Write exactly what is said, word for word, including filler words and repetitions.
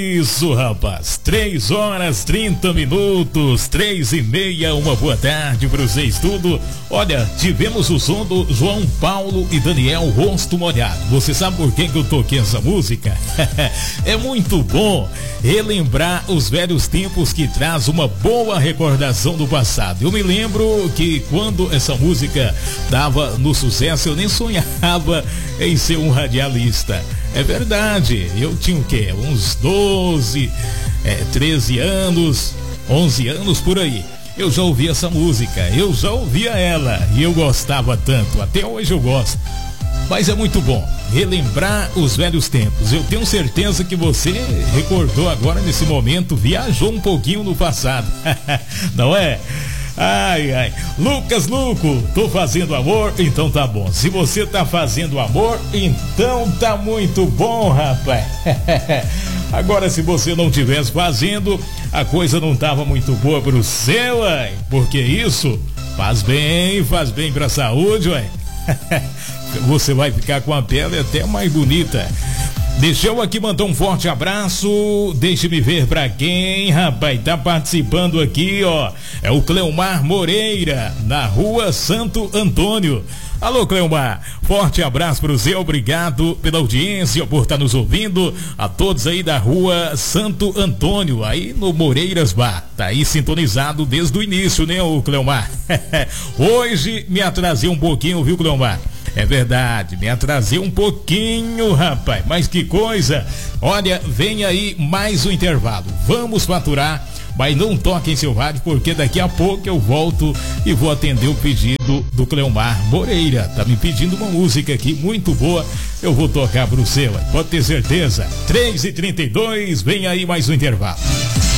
Isso, rapaz, três horas, trinta minutos, três e meia, uma boa tarde para vocês tudo. Olha, tivemos o som do João Paulo e Daniel Rosto Molhado. Você sabe por que que eu toquei essa música? É muito bom relembrar os velhos tempos que traz uma boa recordação do passado. Eu me lembro que quando essa música dava no sucesso, eu nem sonhava em ser um radialista. É verdade, eu tinha o quê? Uns doze, é, treze anos, onze anos por aí. Eu já ouvia essa música, eu já ouvia ela e eu gostava tanto, até hoje eu gosto. Mas é muito bom relembrar os velhos tempos. Eu tenho certeza que você recordou agora nesse momento, viajou um pouquinho no passado, não é? Ai, ai, Lucas Luco, tô fazendo amor, então tá bom. Se você tá fazendo amor, então tá muito bom, rapaz. Agora, se você não tivesse fazendo, a coisa não tava muito boa pro seu, uai. Porque isso faz bem, faz bem pra saúde, uai. Você vai ficar com a pele até mais bonita. Deixa eu aqui mandar um forte abraço. Deixe-me ver pra quem, rapaz, tá participando aqui, ó. É o Cleomar Moreira, na rua Santo Antônio. Alô, Cleomar, forte abraço pro Zé, obrigado pela audiência, por estar nos ouvindo. A todos aí da rua Santo Antônio, aí no Moreiras Bar. Tá aí sintonizado desde o início, né, o Cleomar? Hoje me atrasei um pouquinho, viu, Cleomar? É verdade, me atrasei um pouquinho, rapaz, mas que coisa. Olha, vem aí mais um intervalo, vamos faturar, mas não toquem seu rádio, porque daqui a pouco eu volto e vou atender o pedido do Cleomar Moreira. Tá me pedindo uma música aqui muito boa, eu vou tocar pro seu, pode ter certeza. Três e trinta e dois, vem aí mais um intervalo.